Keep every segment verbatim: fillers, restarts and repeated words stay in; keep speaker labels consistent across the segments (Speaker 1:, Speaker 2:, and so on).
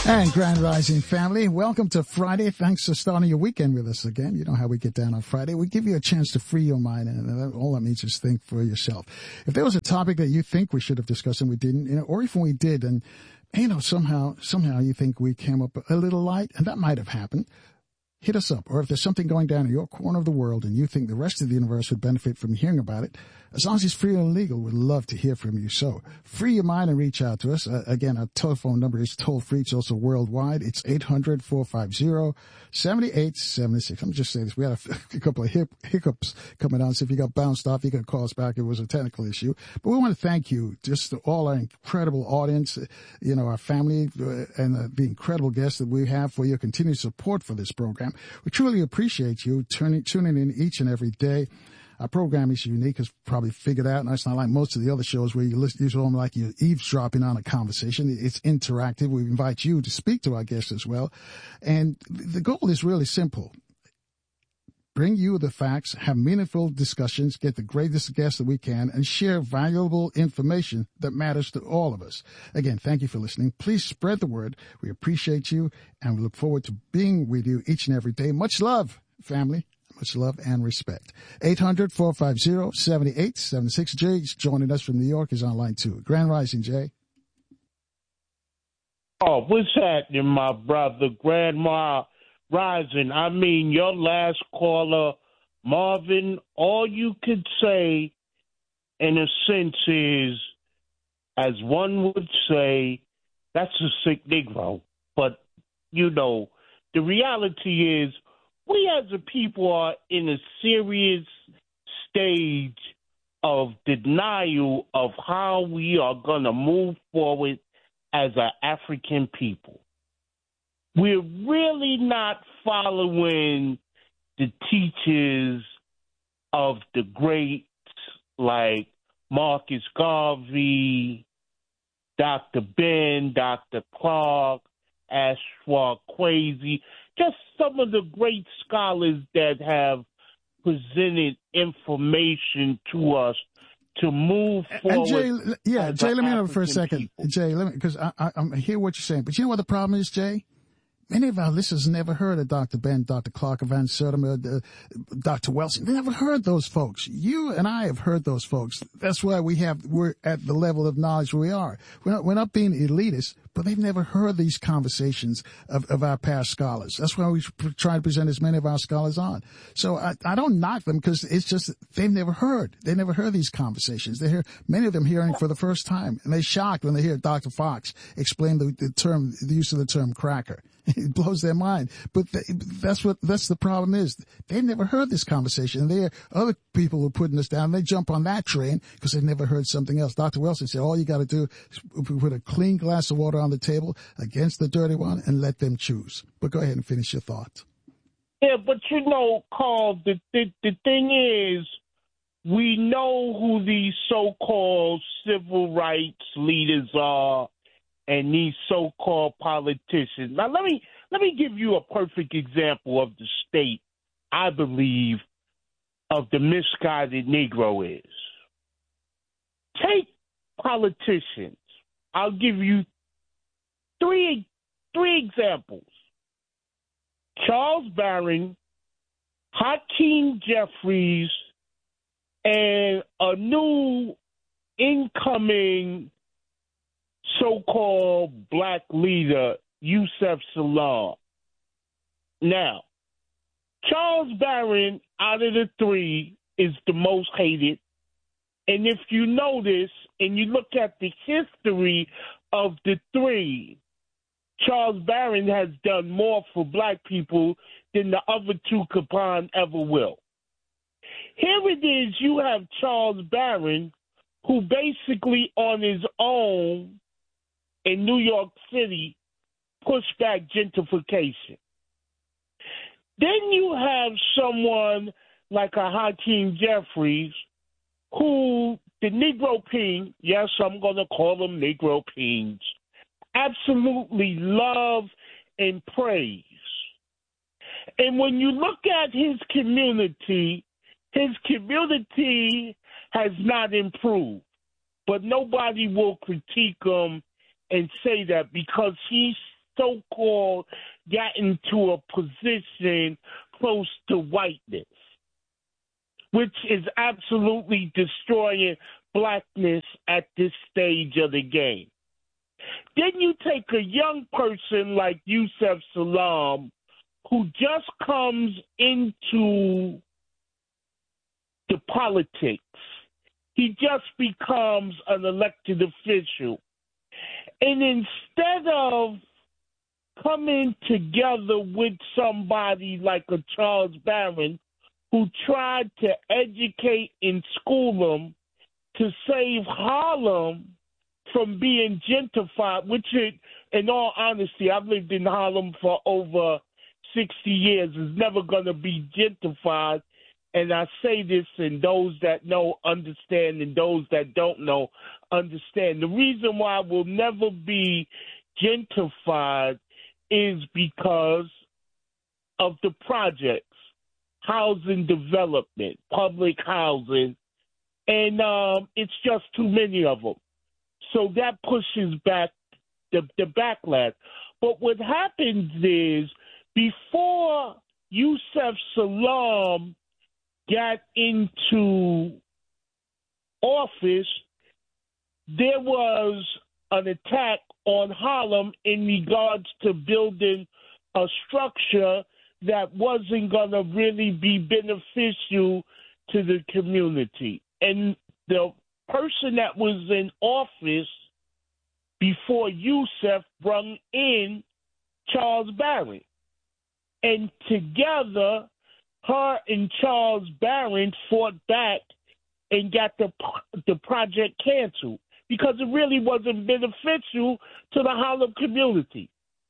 Speaker 1: And Grand Rising family, welcome to Friday. Thanks for starting your weekend with us again. You know how we get down on Friday. We give you a chance to free your mind, and all that means is think for yourself. If there was a topic that you think we should have discussed and we didn't, you know, or if we did, and you know somehow somehow you think we came up a little light, and that might have happened, hit us up. Or if there's something going down in your corner of the world and you think the rest of the universe would benefit from hearing about it, as long as it's free and legal, we'd love to hear from you. So free your mind and reach out to us. Uh, again, our telephone number is toll-free. It's also worldwide. It's eight hundred, four five zero, seven eight seven six. I'm just saying this. We had a, a couple of hip, hiccups coming on. So if you got bounced off, you can call us back. It was a technical issue. But we want to thank you, just to all our incredible audience, you know, our family, uh, and uh, the incredible guests that we have, for your continued support for this program. We truly appreciate you tuning, tuning in each and every day. Our program is unique, as probably figured out, and it's not like most of the other shows where you listen to them like you're eavesdropping on a conversation. It's interactive. We invite you to speak to our guests as well. And the goal is really simple. Bring you the facts, have meaningful discussions, get the greatest guests that we can, and share valuable information that matters to all of us. Again, thank you for listening. Please spread the word. We appreciate you, and we look forward to being with you each and every day. Much love, family. Much love and respect. eight hundred, four five zero, seven eight seven six. Jay's joining us from New York. Is on line two. Grand Rising, Jay.
Speaker 2: Oh, what's happening, my brother? Grandma Rising. I mean, your last caller, Marvin, all you could say, in a sense, is, as one would say, that's a sick Negro. But, you know, the reality is, we as a people are in a serious stage of denial of how we are going to move forward as an African people. We're really not following the teachers of the greats like Marcus Garvey, Doctor Ben, Doctor Clark, Ashwa Kwesi, just some of the great scholars that have presented information to us to move forward.
Speaker 1: And Jay, yeah, Jay, let me know for a second. People. Jay, let me, because I, I, I hear what you're saying. But you know what the problem is, Jay? Many of our listeners never heard of Doctor Ben, Doctor Clark, Van Sertima, uh, Doctor Wilson. They never heard those folks. You and I have heard those folks. That's why we have, we're at the level of knowledge we are. We're not, we're not being elitist, but they've never heard these conversations of, of our past scholars. That's why we try to present as many of our scholars on. So I, I don't knock them, because it's just they've never heard. They never heard these conversations. They hear many of them hearing for the first time, and they're shocked when they hear Doctor Fox explain the, the term, the use of the term cracker. It blows their mind. But they, that's what that's the problem is. They've never heard this conversation. And there are other people who are putting us down. They jump on that train because they've never heard something else. Doctor Wilson said, all you got to do is put a clean glass of water on the table against the dirty one and let them choose. But go ahead and finish your thoughts.
Speaker 2: Yeah, but you know, Carl, the, the, the thing is, we know who these so-called civil rights leaders are and these so-called politicians. Now, let me let me give you a perfect example of the state, I believe, of the misguided Negro is. Take politicians. I'll give you three three examples. Charles Barron, Hakeem Jeffries, and a new incoming so-called black leader, Yusef Salaam. Now, Charles Barron, out of the three, is the most hated. And if you notice and you look at the history of the three, Charles Barron has done more for black people than the other two combined ever will. Here it is, you have Charles Barron, who basically on his own in New York City pushed back gentrification. Then you have someone like a Hakeem Jeffries, who the Negro Ping, yes, I'm going to call them Negro Pings, absolutely love and praise. And when you look at his community, his community has not improved. But nobody will critique him and say that because he's so-called got into a position close to whiteness, which is absolutely destroying blackness at this stage of the game. Then you take a young person like Yusef Salaam, who just comes into the politics. He just becomes an elected official. And instead of coming together with somebody like a Charles Barron, who tried to educate and school them to save Harlem from being gentrified, which, it, in all honesty, I've lived in Harlem for over sixty years, is never going to be gentrified. And I say this, and those that know understand, and those that don't know understand. The reason why it will never be gentrified is because of the projects, housing development, public housing, and um, it's just too many of them. So that pushes back the, the backlash. But what happens is, before Yusef Salaam got into office, there was an attack on Harlem in regards to building a structure that wasn't going to really be beneficial to the community. And the person that was in office before Yusef brought in Charles Barron. And together, her and Charles Barron fought back and got the the project canceled because it really wasn't beneficial to the Harlem community.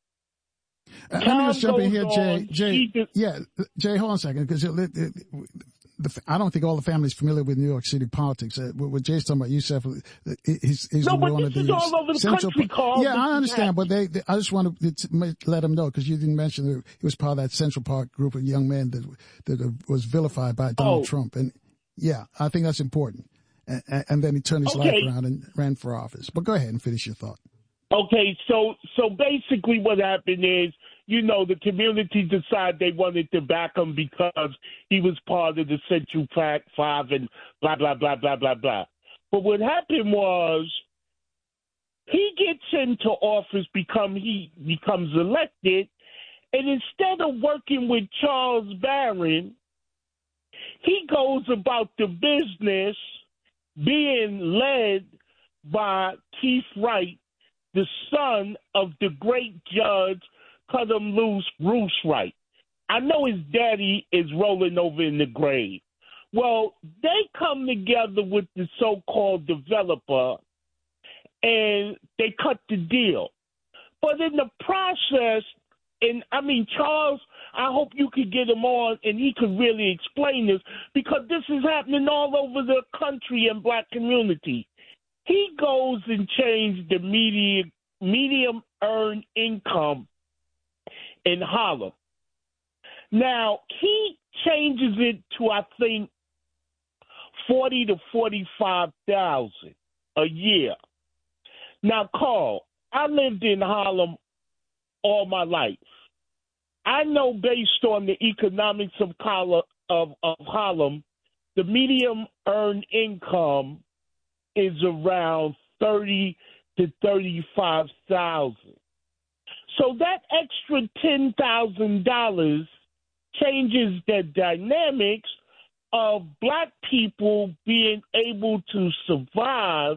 Speaker 1: Uh, let me just jump in here, Jay. Jay, just, yeah, Jay, hold on a second, because it, it, it, the, I don't think all the family's familiar with New York City politics. Uh, what Jay's talking about, Yusef, he's, he's
Speaker 2: no,
Speaker 1: one
Speaker 2: but
Speaker 1: of
Speaker 2: this
Speaker 1: the
Speaker 2: is all over the
Speaker 1: central.
Speaker 2: country, Carl.
Speaker 1: Yeah, I understand, but they, they, I just want to let them know, because you didn't mention that he was part of that Central Park group of young men that that was vilified by Donald oh. Trump, and yeah, I think that's important. And, and then he turned his
Speaker 2: okay.
Speaker 1: life around and ran for office. But go ahead and finish your thought.
Speaker 2: Okay, so so basically what happened is, you know, the community decided they wanted to back him because he was part of the Central Park Five and blah, blah, blah, blah, blah, blah. But what happened was he gets into office, become he becomes elected, and instead of working with Charles Barron, he goes about the business being led by Keith Wright, the son of the great judge Cut Him Loose Bruce Wright. I know his daddy is rolling over in the grave. Well, they come together with the so-called developer, and they cut the deal. But in the process, and I mean, Charles, I hope you could get him on and he could really explain this, because this is happening all over the country and black community. He goes and changes the medium, medium earned income in Harlem. Now, he changes it to, I think, forty to forty-five thousand a year. Now, Carl, I lived in Harlem all my life. I know, based on the economics of, of, of Harlem, the medium earned income is around thirty to thirty-five thousand. So that extra ten thousand dollars changes the dynamics of black people being able to survive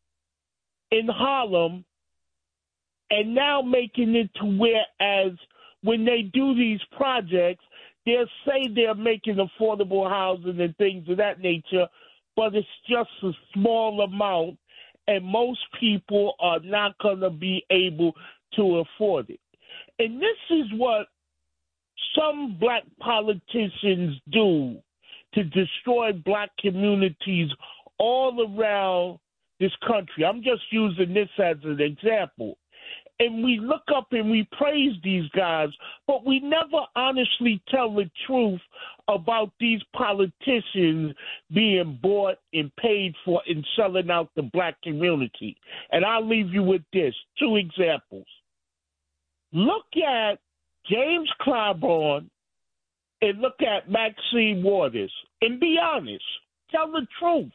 Speaker 2: in Harlem, and now making it to where, as when they do these projects, they'll say they're making affordable housing and things of that nature, but it's just a small amount, and most people are not going to be able to afford it. And this is what some black politicians do to destroy black communities all around this country. I'm just using this as an example. And we look up and we praise these guys, but we never honestly tell the truth about these politicians being bought and paid for and selling out the black community. And I'll leave you with this, two examples. Look at James Clyburn and look at Maxine Waters and be honest. Tell the truth.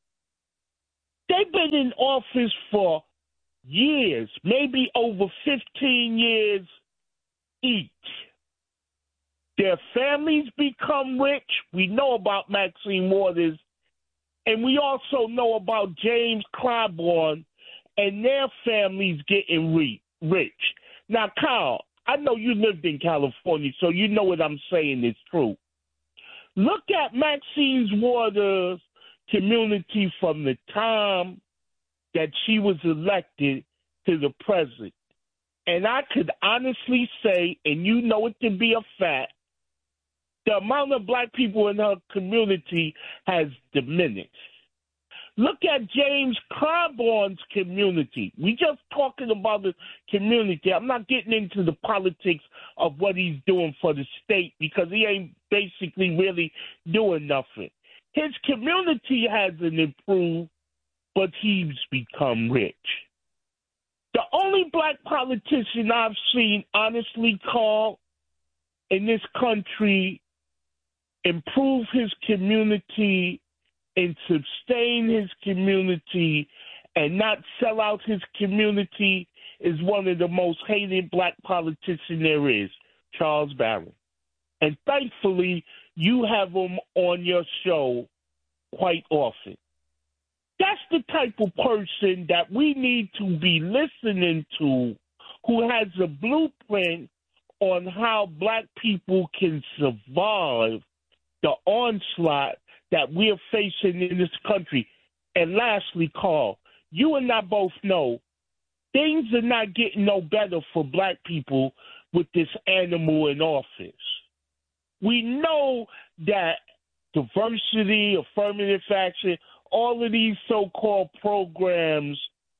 Speaker 2: They've been in office for years, maybe over fifteen years each. Their families become rich. We know about Maxine Waters, and we also know about James Clyburn and their families getting re- rich. Now, Kyle, I know you lived in California, so you know what I'm saying is true. Look at Maxine Waters' community from the time that she was elected to the president. And I could honestly say, and you know it to be a fact, the amount of black people in her community has diminished. Look at James Clyburn's community. We just talking about the community. I'm not getting into the politics of what he's doing for the state because he ain't basically really doing nothing. His community hasn't improved, but he's become rich. The only black politician I've seen, honestly, Carl, in this country improve his community and sustain his community and not sell out his community is one of the most hated black politicians there is, Charles Barron. And thankfully, you have him on your show quite often. That's the type of person that we need to be listening to, who has a blueprint on how black people can survive the onslaught that we're facing in this country. And lastly, Carl, you and I both know things are not getting no better for black people with this animal in office. We know that diversity, affirmative action, all of these so-called programs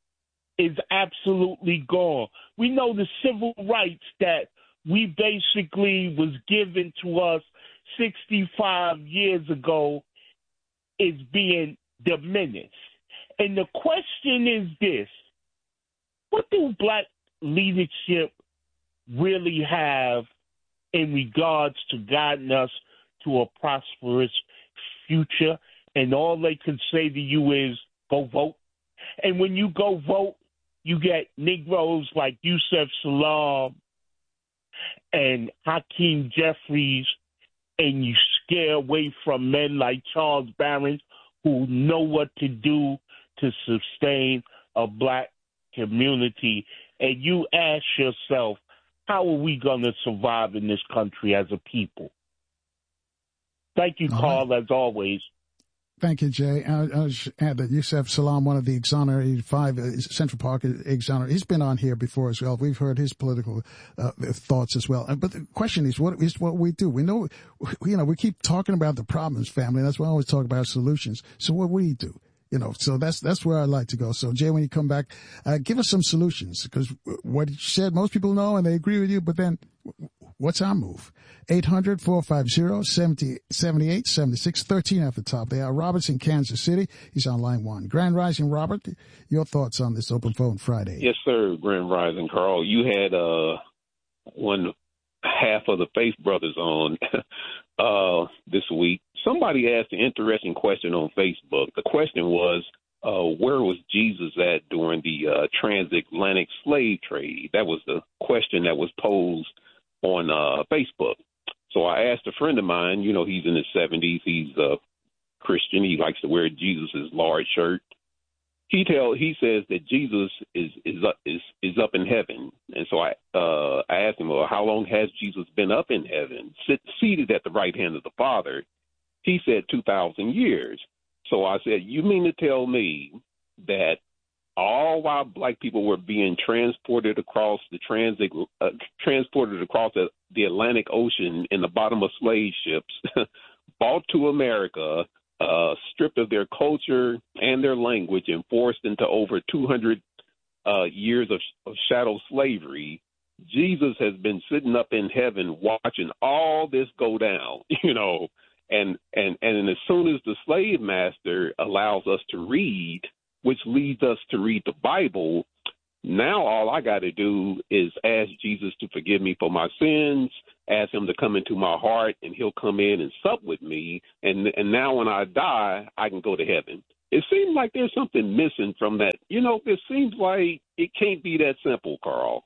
Speaker 2: is absolutely gone. We know the civil rights that we basically was given to us sixty-five years ago is being diminished. And the question is this: what do black leadership really have in regards to guiding us to a prosperous future? And all they can say to you is, go vote. And when you go vote, you get Negroes like Yusef Salaam and Hakeem Jeffries, and you scare away from men like Charles Barron, who know what to do to sustain a black community. And you ask yourself, how are we going to survive in this country as a people? Thank you, Carl, right, as always.
Speaker 1: Thank you, Jay. I, I should add that Yusef Salaam, one of the exonerated five, uh, Central Park exonerated, he's been on here before as well. We've heard his political uh, thoughts as well. But the question is, what is what we do? We know, you know, we keep talking about the problems, family. That's why I always talk about solutions. So what do we do? You know, so that's that's where I'd like to go. So, Jay, when you come back, uh, give us some solutions, because what you said, most people know and they agree with you, but then what's our move? eight hundred, four five zero, seven eight seven six, thirteen at the top. They are Robert's in Kansas City. He's on line one. Grand Rising, Robert, your thoughts on this Open Phone Friday?
Speaker 3: Yes, sir, Grand Rising, Carl. You had uh, one half of the Faith Brothers on uh, this week. Somebody asked an interesting question on Facebook. The question was, uh, where was Jesus at during the uh, transatlantic slave trade? That was the question that was posed on uh, Facebook. So I asked a friend of mine, you know, he's in his seventies. He's a Christian. He likes to wear Jesus' large shirt. He tell he says that Jesus is is up is is up in heaven, and so I uh, I asked him, well, how long has Jesus been up in heaven, sit, seated at the right hand of the Father? He said two thousand years. So I said, you mean to tell me that all while black people were being transported across the transit, uh, transported across the, the Atlantic Ocean in the bottom of slave ships, brought to America, uh, stripped of their culture and their language, and forced into over two hundred uh, years of, of shadow slavery, Jesus has been sitting up in heaven watching all this go down, you know, and, and, and as soon as the slave master allows us to read, which leads us to read the Bible, Now all I got to do is ask Jesus to forgive me for my sins, ask him to come into my heart, and he'll come in and sup with me. And and now when I die, I can go to heaven. It seems like there's something missing from that. You know, it seems like it can't be that simple, Carl.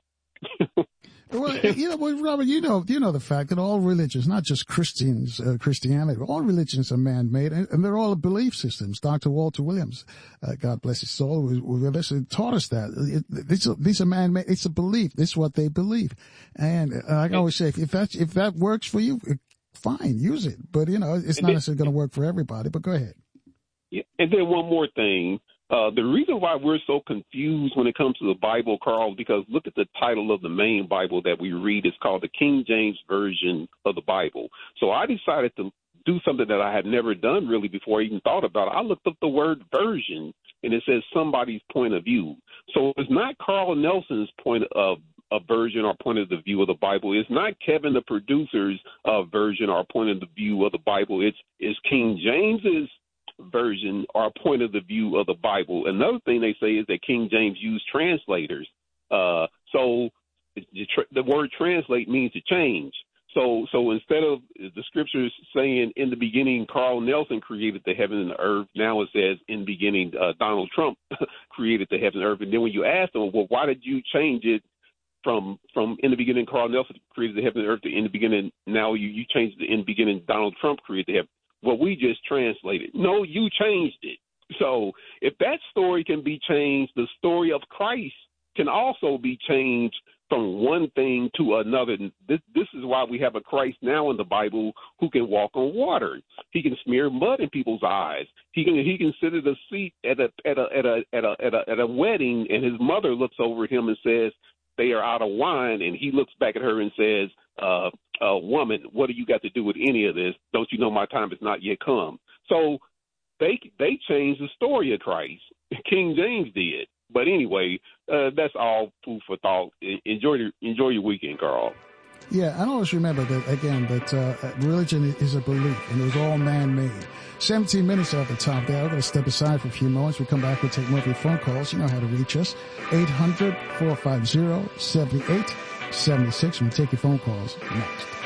Speaker 1: Well, you know, well, Robert, you know, you know the fact that all religions, not just Christians, uh, Christianity, all religions are man-made, and, and they're all belief systems. Doctor Walter Williams, uh, God bless his soul, was with us and taught us that. It, these, are, these are man-made. It's a belief. This is what they believe. And uh, I always say, if, if that if that works for you, fine, use it. But you know, it's not necessarily going to work for everybody. But go ahead.
Speaker 3: Yeah, and then one more thing. Uh, the reason why we're so confused when it comes to the Bible, Carl, because look at the title of the main Bible that we read. It's called the King James Version of the Bible. So I decided to do something that I had never done really before I even thought about it. I looked up the word version, and it says somebody's point of view. So it's not Carl Nelson's point of a version or point of the view of the Bible. It's not Kevin, the producer's uh, version or point of the view of the Bible. It's, it's King James's version or point of the view of the Bible. Another thing they say is that King James used translators. Uh, so the, the word translate means to change. So so instead of the scriptures saying in the beginning Carl Nelson created the heaven and the earth, now it says in the beginning uh, Donald Trump created the heaven and earth. And then when you ask them, well, why did you change it from from in the beginning Carl Nelson created the heaven and earth to in the beginning, now you, you changed it in the beginning Donald Trump created the heaven. Well, we just translated. No, you changed it. So if that story can be changed, the story of Christ can also be changed from one thing to another. This, this is why we have a Christ now in the Bible who can walk on water. He can smear mud in people's eyes. He can he can sit at a seat at a at a at a at a at a, at a wedding, and his mother looks over at him and says, they are out of wine, and he looks back at her and says, uh, uh, woman, what do you got to do with any of this? Don't you know my time has not yet come? So they they changed the story of Christ. King James did. But anyway, uh, that's all food for thought. Enjoy your, enjoy your weekend, Carl.
Speaker 1: Yeah, and always remember that, again, that uh, religion is a belief, and it was all man-made. seventeen minutes at the top there. I'm going to step aside for a few moments. We'll come back. We'll take more of your phone calls. You know how to reach us. eight hundred, four five zero, seven eight seven six. We'll take your phone calls next.